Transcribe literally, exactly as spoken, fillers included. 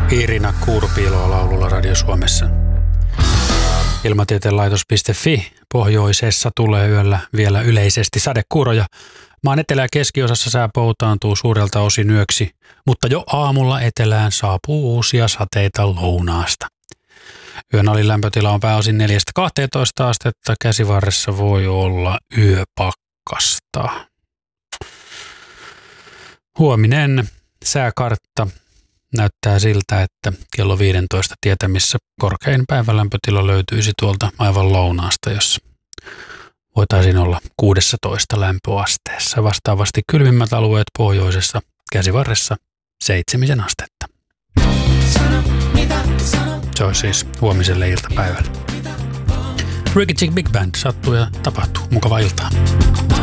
Irina Kurpiiloa laululla Radio Suomessa. Ilmatieteen-laitos piste fi pohjoisessa tulee yöllä vielä yleisesti sadekuuroja. Maan etelä- ja keskiosassa sää poutaantuu suurelta osin yöksi, mutta jo aamulla etelään saapuu uusia sateita lounaasta. Yön alin lämpötila on pääosin neljästä kahteentoista astetta, käsivarressa voi olla yöpakkasta. Huominen sääkartta näyttää siltä, että kello viisitoista tietämissä korkein päivälämpötila löytyisi tuolta aivan lounaasta, jossa voitaisiin olla kuusitoista lämpöasteessa. Vastaavasti kylmimmät alueet pohjoisessa käsivarressa seitsemisen astetta. Se on siis huomiselle iltapäivälle. Ricky Chick Big Band sattuu ja tapahtuu. Mukavaa iltaa.